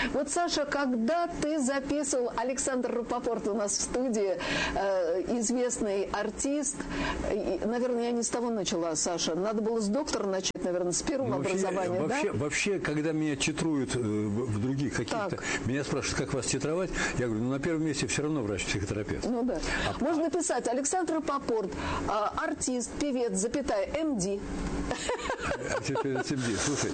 Вот, Саша, когда ты записывал, Александр Рапопорт у нас в студии, известный артист, наверное, я не с того начала, Саша, надо было с доктора начать, наверное, с первого образования, да? Вообще, когда меня титруют в других каких-то, меня спрашивают, как вас титровать, я говорю, на первом месте все равно врач-психотерапевт. Ну да. Можно писать Александр Рапопорт, артист, певец, запятая, МД. Слушай,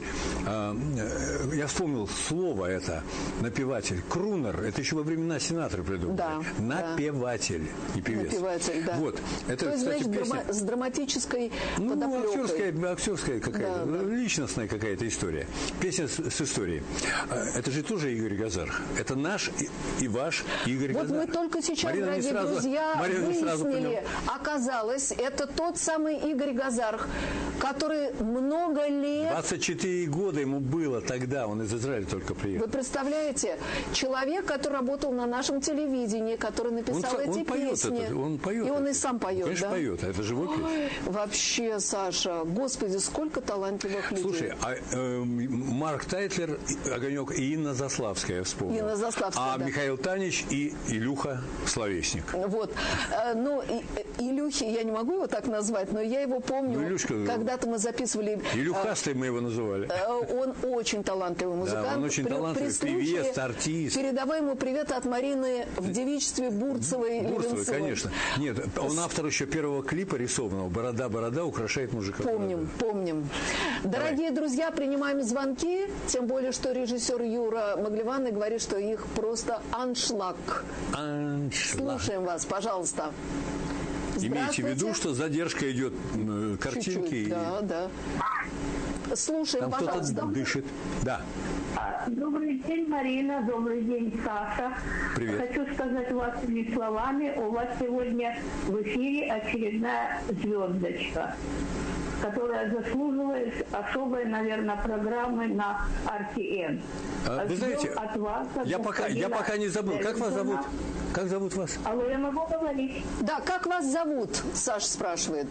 я вспомнил слово это, напеватель. Крунер, это еще во времена Синатра придумали. Да, напеватель, не певец. Напеватель, да. Вот. Это, то есть, кстати, значит, песня... с драматической подоплекой. Актерская какая-то, личностная какая-то история. Песня с историей. Это же тоже Игорь Газар. Это наш и ваш Игорь Газар. Вот мы только сейчас, дорогие друзья, выяснили, оказалось, это тот самый Игорь Газар, который много лет... 24 года ему было тогда, он из Израиля только приехал. Вы представляете, человек, который работал на нашем телевидении, который написал эти песни. Он поет. И он и сам поет, конечно, да? поет, это живой песня. Вообще, Саша, господи, сколько талантливых людей. Слушай, Марк Тайтлер, Огонек и Инна Заславская, я вспомнил. Инна Заславская, да. Михаил Танич и Илюха Словесник. Вот. Ну, Илюхи, я не могу его так назвать, но я его помню. Илюшка, когда-то мы записывали... Илюхастый мы его называли. Он очень талантливый музыкант. Да, он очень талантливый, певец, артист. Передавай ему привет от Марины в девичестве Бурцевой. Бурцевой, конечно. Нет, он автор еще первого клипа рисованного «Борода украшает мужика». Помним. Дорогие друзья, принимаем звонки, тем более, что режиссер Юра Маглеванный говорит, что их просто аншлаг. Слушаем вас, пожалуйста. Имейте в виду, что задержка идет картинки. Чуть-чуть, да. Слушаем, там пожалуйста. Кто-то дышит. Да. Добрый день, Марина. Добрый день, Саша. Привет. Хочу сказать вашими словами, у вас сегодня в эфире очередная звездочка, которая заслуживает особой, наверное, программы на RTN. Вы знаете, от вас, я пока не забыл. Как вас зовут? Как зовут вас? Алло, я могу говорить? Да, как вас зовут? Саша спрашивает.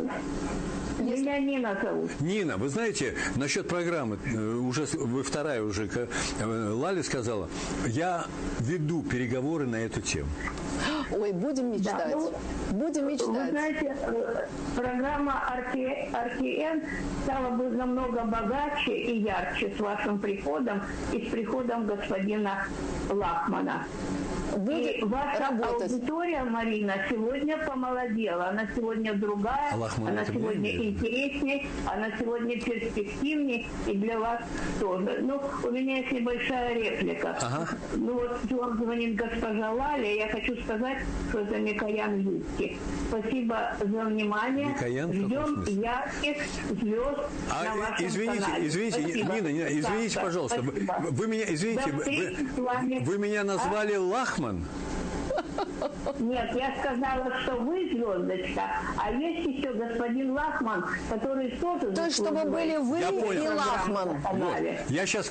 Меня Нина зовут. Нина, вы знаете, насчет программы, уже вы вторая уже, Лали сказала, я веду переговоры на эту тему. Ой, будем мечтать. Да, будем мечтать. Вы знаете, программа RTN стала бы намного богаче и ярче с вашим приходом и с приходом господина Лахмана. И ваша аудитория, Марина, сегодня помолодела. Она сегодня другая, она сегодня интереснее, она сегодня перспективнее, и для вас тоже. Ну, у меня есть небольшая реплика. Ну вот вам звонит госпожа Лаля, я хочу сказать, что это Микоян Юрский. Спасибо за внимание. Микоян, ждем ярких звезд на вашем канале. Извините, Нина, извините, пожалуйста. Вы меня, извините, вы меня назвали Лахман? Нет, я сказала, что вы звездочка, а есть еще господин Лахман, который тоже... То есть, чтобы были вы и Лахман. Вот. Я сейчас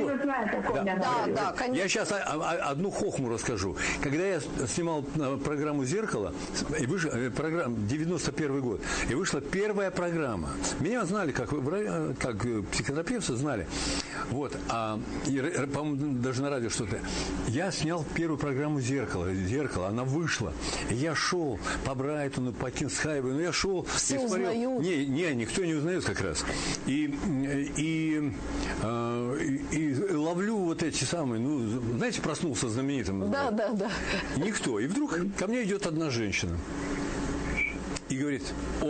Я сейчас одну хохму расскажу. Когда я снимал программу «Зеркало», и вышла программа 91 год, и вышла первая программа. Меня знали, как психотерапевта знали. Вот. По-моему, даже на радио что-то. Я снял первую программу «Зеркало», она вышла. И я шел по Брайтону, по Кингсхайву, я шел все и смотрел. Узнают. Не, никто не узнает как раз. И ловлю вот эти самые, знаете, проснулся знаменитым. Да. Никто. И вдруг ко мне идет одна женщина и говорит: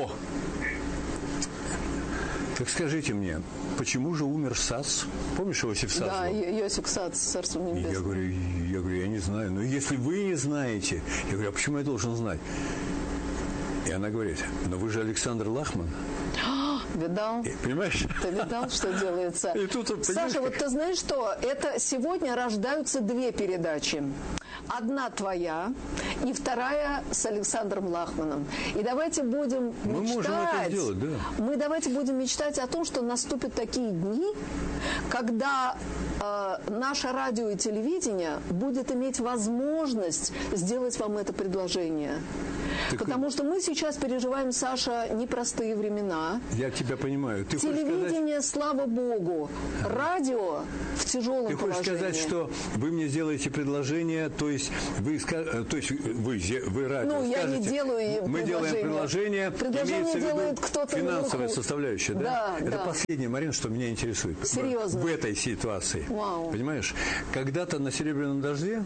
так скажите мне, почему же умер Сац? Помнишь Иосиф Сац? Да, Иосиф Сац, Царство Небесное. Я говорю, я не знаю. Но если вы не знаете, я говорю, а почему я должен знать? И она говорит, но вы же Александр Лахман. Видал? Понимаешь? Ты видал, что делается? И тут, Саша, вот ты знаешь что? Это сегодня рождаются две передачи. Одна твоя и вторая с Александром Лахманом. И давайте будем мечтать. Мы можем это сделать, да. Мы давайте будем мечтать о том, что наступят такие дни, когда наше радио и телевидение будет иметь возможность сделать вам это предложение. Потому что мы сейчас переживаем, Саша, непростые времена. Я тебя понимаю. Ты телевидение, слава богу. Радио в тяжелом положении. Ты хочешь сказать, что вы мне сделаете предложение, то есть вы радио Ну, я не делаю мы делаем предложение. Предложение делает кто-то финансовая наверху. Составляющая, да? Это последнее, Марина, что меня интересует. Серьезно? В этой ситуации. Вау. Понимаешь? Когда-то на Серебряном дожде,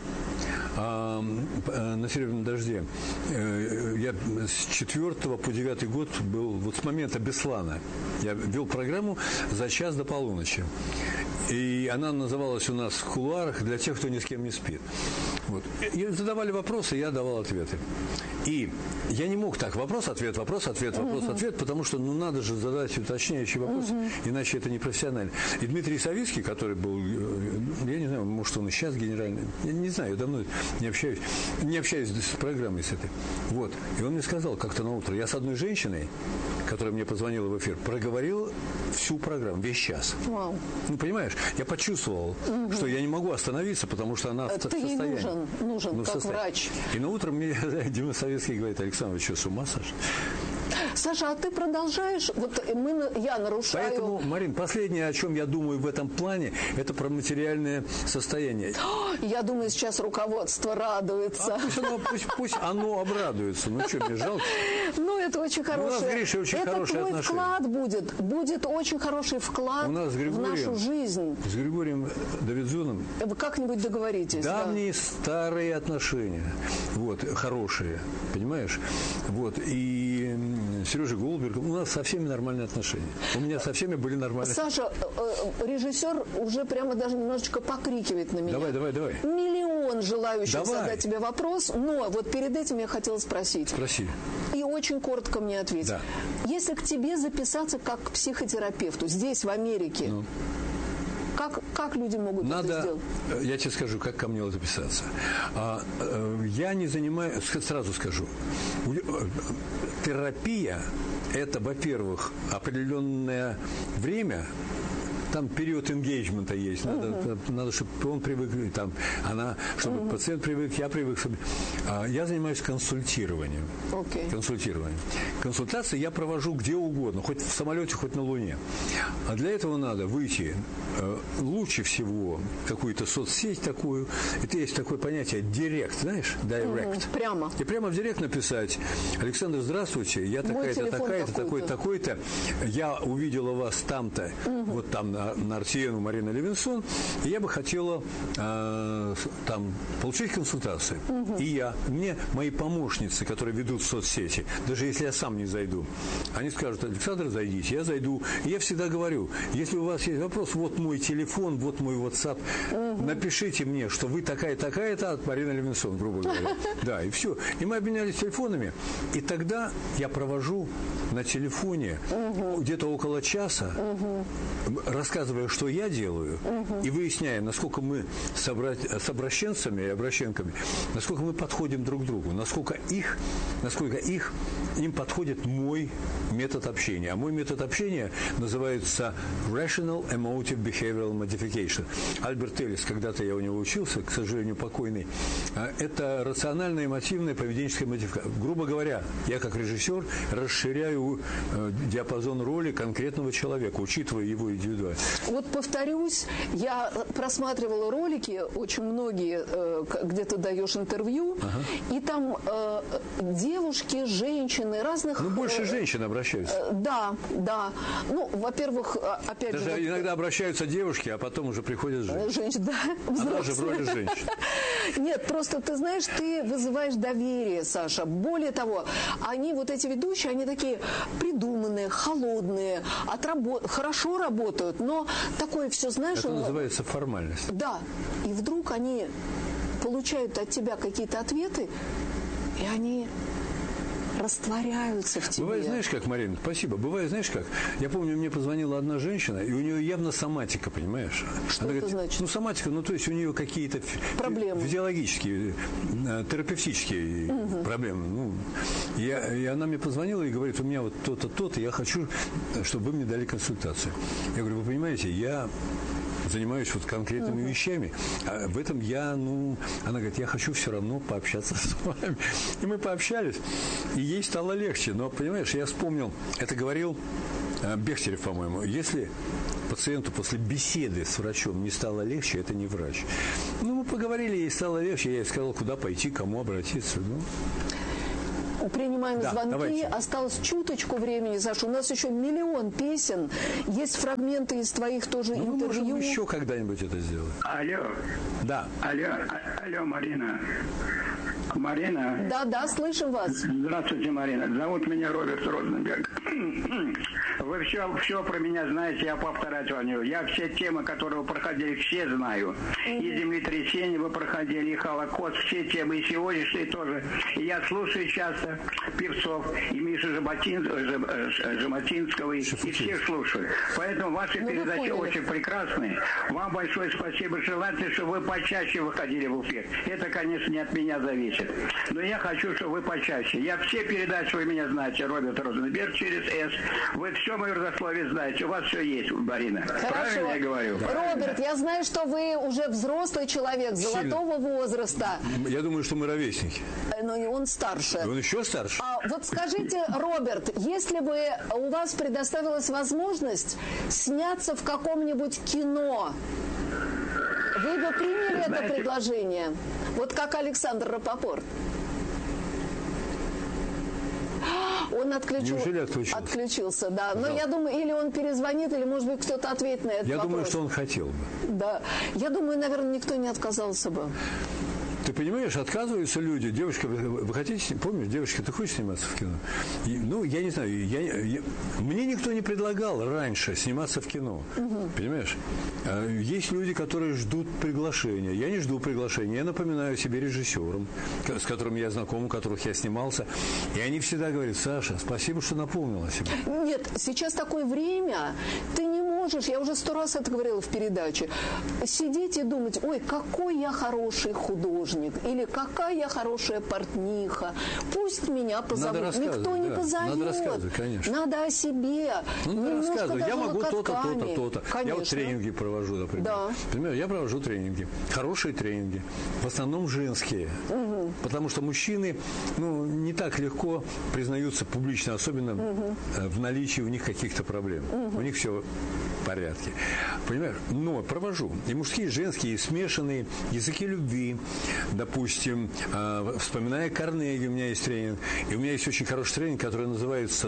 я с 4 по 9 год был, вот с момента Беслана, я вел программу за час до полуночи. И она называлась у нас в кулуарах «Для тех, кто ни с кем не спит». Вот. И задавали вопросы, я давал ответы. И я не мог так, вопрос-ответ, потому что, надо же задать уточняющий вопрос, иначе это не профессионально. И Дмитрий Савицкий, который был, я не знаю, может, он и сейчас генеральный, я не знаю, я давно не общаюсь с программой с этой. Вот. И он мне сказал как-то на утро, я с одной женщиной, которая мне позвонила в эфир, проговорил всю программу, весь час. Вау. Ну, понимаешь, я почувствовал, что я не могу остановиться, потому что она в состоянии. Ты нужен как врач. И на утро мне Дима Советский говорит: Александр, вы что, с ума сошли? Саша, а ты продолжаешь? Вот я нарушаю. Поэтому, Марин, последнее, о чем я думаю в этом плане, это про материальное состояние. Я думаю, сейчас руководство радуется. Пусть оно обрадуется. Ну что, мне жалко. Ну, это очень хорошее. У нас с Гришей очень хорошие отношения. Это твой вклад будет очень хороший вклад в нашу жизнь. С Григорием Давидзоном. Вы как-нибудь договоритесь. Давние старые отношения. Вот, хорошие. Понимаешь? Вот. И Сережей Голубергом у нас со всеми нормальные отношения. У меня со всеми были нормальные. Саша, режиссер уже прямо даже немножечко покрикивает на меня. Давай. Миллион желающих задать тебе вопрос, но вот перед этим я хотела спросить. Спроси. И очень коротко мне ответь. Да. Если к тебе записаться как к психотерапевту здесь, в Америке, как люди могут это сделать? Я тебе скажу, как ко мне записаться. Я не занимаюсь, сразу скажу, терапия – это, во-первых, определенное время. Там период энгейджмента есть. Надо, чтобы он привык, чтобы пациент привык, я привык. Я занимаюсь консультированием. Консультированием. Консультации я провожу где угодно, хоть в самолете, хоть на Луне. А для этого надо выйти лучше всего в какую-то соцсеть такую. Это есть такое понятие директ, знаешь? Direct. Прямо. И прямо в директ написать: Александр, здравствуйте, я такая-то, такая-то, такой-то, такой-то. Я увидела вас там-то, вот там на RTN у Марины Левинсон, и я бы хотела получить консультацию. И мне мои помощницы, которые ведут соцсети, даже если я сам не зайду, они скажут: Александр, зайдите, я зайду. И я всегда говорю: если у вас есть вопрос, вот мой телефон, вот мой WhatsApp, напишите мне, что вы такая-такая-то от Марины Левинсон, грубо говоря. Да, и все. И мы обменялись телефонами, и тогда я провожу на телефоне где-то около часа, рассказывая, что я делаю, и выясняя, насколько мы с обращенцами и обращенками, насколько мы подходим друг к другу, насколько им подходит мой метод общения. А мой метод общения называется Rational Emotive Behavioral Modification. Альберт Эллис, когда-то я у него учился, к сожалению, покойный. Это рациональная эмотивная поведенческая модификация. Грубо говоря, я как режиссер расширяю диапазон роли конкретного человека, учитывая его индивидуальность. Вот повторюсь, я просматривала ролики, очень многие, где ты даешь интервью, и там девушки, женщины, разных... Ну, больше женщин обращаются. Да. Ну, во-первых, опять даже же... иногда обращаются девушки, а потом уже приходят женщины. Женщины, да. Она же в роли женщин. Нет, просто, ты знаешь, ты вызываешь доверие, Саша. Более того, они, вот эти ведущие, они такие придуманные, холодные, хорошо работают, но такое все, знаешь... Это называется формальность. Да. И вдруг они получают от тебя какие-то ответы, и они растворяются в тебе. Бывает, знаешь как, Марина, спасибо. Бывает, знаешь как, я помню, мне позвонила одна женщина, и у нее явно соматика, понимаешь? Что она это говорит, значит? Ну, соматика, ну, то есть у нее какие-то проблемы, физиологические, терапевтические проблемы. Ну, и она мне позвонила и говорит, у меня вот то-то, то-то, я хочу, чтобы вы мне дали консультацию. Я говорю, вы понимаете, я занимаюсь вот конкретными вещами, а в этом она говорит, я хочу все равно пообщаться с вами. И мы пообщались, и ей стало легче. Но, понимаешь, я вспомнил, это говорил Бехтерев, по-моему, если пациенту после беседы с врачом не стало легче, это не врач. Ну, мы поговорили, ей стало легче, я ей сказал, куда пойти, кому обратиться. Принимаем звонки. Давайте. Осталось чуточку времени, Саша. У нас еще миллион песен. Есть фрагменты из твоих тоже интервью. Мы можем еще когда-нибудь это сделать. Алло. Да. Алло, Марина. Марина. Да, слышим вас. Здравствуйте, Марина. Зовут меня Роберт Розенберг. Вы все про меня знаете, я повторять вам не буду. Я все темы, которые вы проходили, все знаю. И землетрясение вы проходили, и Холокост, все темы, и сегодняшние тоже. И я слушаю часто певцов, и Мишу Жаботинского, и всех слушаю. Поэтому ваши передачи очень прекрасные. Вам большое спасибо. Желательно, чтобы вы почаще выходили в эфир. Это, конечно, не от меня зависит. Но я хочу, чтобы вы почаще. Я все передачи, вы меня знаете, Роберт Розенберг через «С». Вы все мое родословие знаете. У вас все есть, Марина. Хорошо. Правильно я говорю? Роберт, я знаю, что вы уже взрослый человек, золотого возраста. Я думаю, что мы ровесники. Но он старше. Он еще старше? Вот скажите, Роберт, если бы у вас предоставилась возможность сняться в каком-нибудь кино, вы бы приняли это предложение? Вот как Александр Рапопорт. Он отключился, да. Но я думаю, или он перезвонит, или, может быть, кто-то ответит на этот вопрос. Я думаю, что он хотел бы. Да. Я думаю, наверное, никто не отказался бы. Ты понимаешь, отказываются люди. Девушка, вы хотите, помнишь, девушка, ты хочешь сниматься в кино? Я не знаю, мне никто не предлагал раньше сниматься в кино. Понимаешь? Есть люди, которые ждут приглашения. Я не жду приглашения. Я напоминаю себе режиссерам, с которыми я знаком, у которых я снимался. И они всегда говорят, Саша, спасибо, что напомнила себе. Нет, сейчас такое время, ты не можешь, я уже 100 раз это говорила в передаче, сидеть и думать, ой, какой я хороший художник, или какая я хорошая портниха. Пусть меня позовут. Никто не позовет. Надо рассказывать, конечно. Надо о себе. Надо рассказывать. Я могу то-то, то-то, то-то. Конечно. Я вот тренинги провожу, например. Да. Понимаешь, я провожу тренинги. Хорошие тренинги. В основном женские. Потому что мужчины, не так легко признаются публично, особенно в наличии у них каких-то проблем. У них все в порядке. Понимаешь? Но провожу. И мужские, и женские, и смешанные языки любви. Допустим, вспоминая Карнеги, у меня есть тренинг. И у меня есть очень хороший тренинг, который называется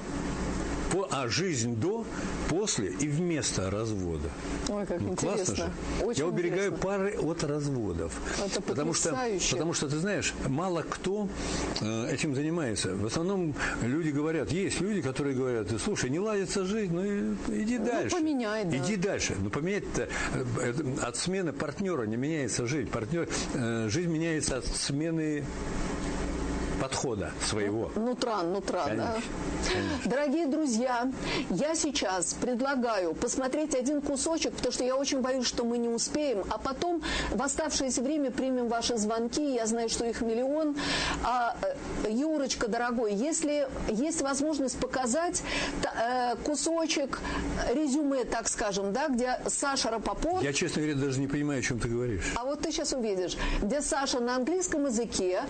«Жизнь до, после и вместо развода». Ой, как интересно. Классно же. Очень Я уберегаю интересно. пары от разводов. Это потому что, ты знаешь, мало кто этим занимается. В основном люди говорят, есть люди, которые говорят, слушай, не ладится жизнь, иди дальше. Поменяй, да. Иди дальше. Но поменять-то от смены партнера не меняется жизнь. Жизнь меняется от смены подхода своего. Нутра, Конечно. да. Дорогие друзья, я сейчас предлагаю посмотреть один кусочек, потому что я очень боюсь, что мы не успеем, а потом в оставшееся время примем ваши звонки, я знаю, что их миллион. Юрочка, дорогой, если есть возможность показать кусочек резюме, так скажем, да, где Саша Рапопорт... Я, честно говоря, даже не понимаю, о чем ты говоришь. А вот ты сейчас увидишь, где Саша на английском языке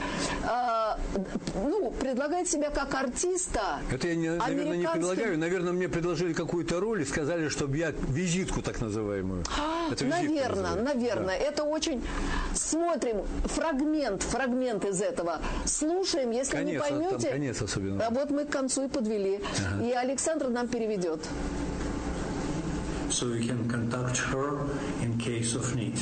предлагает себя как артиста. Это я, наверное, не предлагаю. Наверное, мне предложили какую-то роль и сказали, чтобы я визитку так называемую. Наверное. Да. Это очень... Смотрим фрагмент из этого. Слушаем, если конец, не поймете... Там конец особенно. А вот мы к концу и подвели. Ага. И Александр нам переведет. So you can contact her in case of need.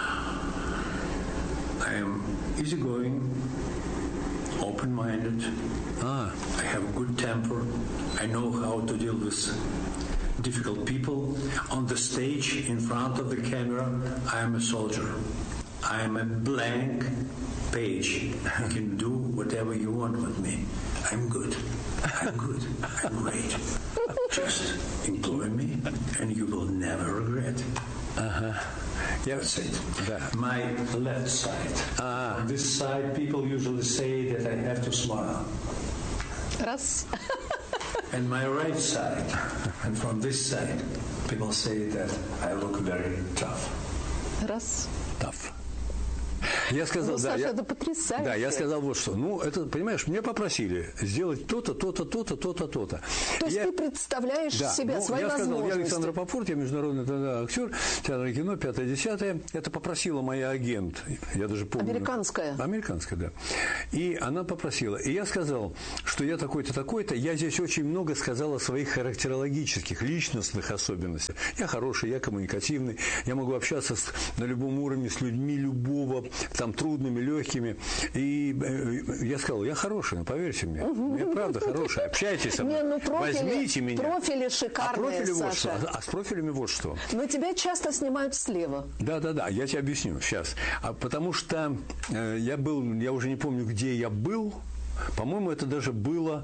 I am easygoing, open-minded. I have a good temper. I know how to deal with difficult people. On the stage, in front of the camera, I am a soldier. I am a blank page. You can do whatever you want with me. I'm good. I'm good. I'm great. Just employ me, and you will never regret. That's it. My left side. On this side, people usually say that I have to smile. Раз. And my right side, and from this side, people say that I look very tough. Раз. Tough. Я сказал, Саша, это потрясающе. Да, я сказал вот что. Ну, это, понимаешь, меня попросили сделать то-то, то-то, то-то, то-то, то-то. То есть ты представляешь себя, свои возможности. Я сказал, я Александр Рапопорт, я международный актер, театр и кино, 5-10. Это попросила моя агент. Я даже помню. Американская. Американская, да. И она попросила. И я сказал, что я такой-то, такой-то. Я здесь очень много сказал о своих характерологических, личностных особенностях. Я хороший, я коммуникативный. Я могу общаться на любом уровне с людьми любого, там, трудными, легкими. И я сказал, я хороший, поверьте мне. Я правда хороший. Общайтесь со мной. Возьмите меня. Профили шикарные, Саша. А с профилями вот что. Но тебя часто снимают слева. Да. Я тебе объясню сейчас. Потому что я уже не помню, где я был. По-моему, это было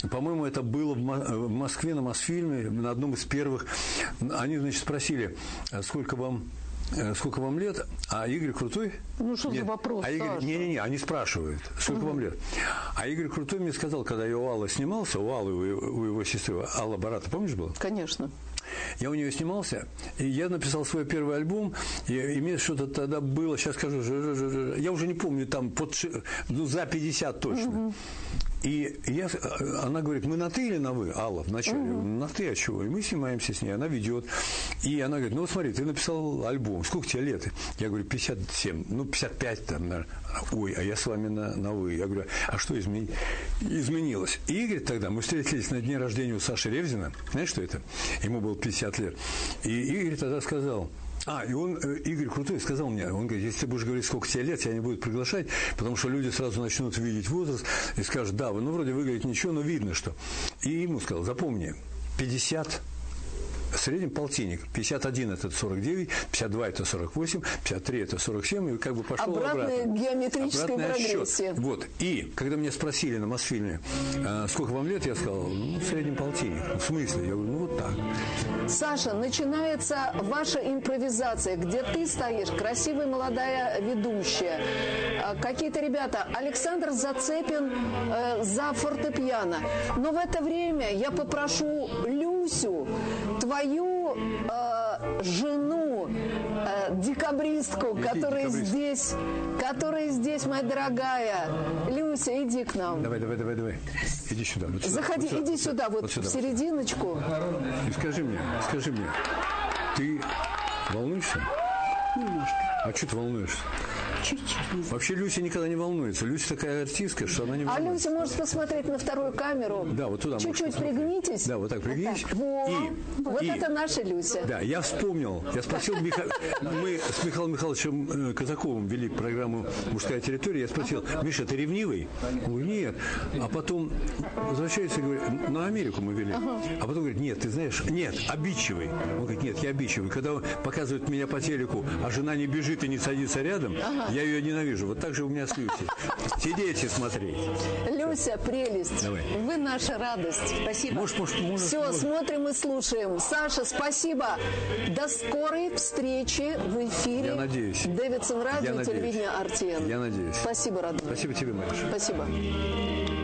в Москве на Мосфильме, на одном из первых. Они, значит, спросили, сколько вам лет? А Игорь Крутой... Ну, что за вопрос, Игорь, не, они спрашивают, сколько вам лет? А Игорь Крутой мне сказал, когда я у Аллы снимался, у Аллы, у его сестры, Алла Барата, помнишь, была? Конечно. Я у нее снимался, и я написал свой первый альбом, и мне что-то тогда было, сейчас скажу, я уже не помню, там за 50 точно. И она говорит, мы на ты или на вы, Алла, вначале? На ты, а чего? И мы снимаемся с ней, она ведет. И она говорит, ну вот смотри, ты написал альбом, сколько тебе лет? Я говорю, 57, 55 там, наверное. Ой, а я с вами на вы. Я говорю, а что изменилось? И Игорь тогда, мы встретились на дне рождения у Саши Ревзина, знаешь, что это? Ему было 50 лет. И Игорь тогда сказал... Игорь Крутой сказал мне, он говорит, если ты будешь говорить, сколько тебе лет, тебя не будут приглашать, потому что люди сразу начнут видеть возраст и скажут, да, вы, вроде выглядит ничего, но видно, что. И ему сказал, запомни, 50, в среднем полтинник, 51 это 49, 52 это 48, 53 это 47, и как бы пошел обратно. Геометрическая прогрессия. Вот. И когда меня спросили на Мосфильме, сколько вам лет, я сказал, в среднем полтинник. В смысле? Я говорю, вот так. Саша, начинается ваша импровизация, где ты стоишь, красивая молодая ведущая, какие-то ребята, Александр Зацепин за фортепиано. Но в это время я попрошу Люсю, твою жену, декабристку, которая здесь, моя дорогая. Люся, иди к нам. Давай. Иди сюда. Заходи, иди сюда, в серединочку. И скажи мне, ты волнуешься? Немножко. А что ты волнуешься? Чуть-чуть. Вообще Люся никогда не волнуется. Люся такая артистка, что она не волнуется. А Люся может посмотреть на вторую камеру. Да, вот туда. Чуть-чуть пригнитесь. Да, вот так пригнись. Вот это наша Люся. Да, я вспомнил. Я спросил, мы с Михаилом Михайловичем Казаковым вели программу «Мужская территория». Я спросил, Миша, ты ревнивый? Он говорит, нет. А потом возвращается и говорит, на Америку мы вели. А потом говорит, нет, ты знаешь, нет, обидчивый. Он говорит, нет, я обидчивый. Когда показывают меня по телеку, а жена не бежит и не садится рядом, я ее ненавижу. Вот так же у меня с Люсей. Сидеть и смотреть. Люся, прелесть. Давай. Вы наша радость. Спасибо. Все, смотрим и слушаем. Саша, спасибо. До скорой встречи в эфире. Я надеюсь. Дэвидсон радио, телевидение RTN. Я надеюсь. Спасибо, родной. Спасибо тебе, Маша. Спасибо.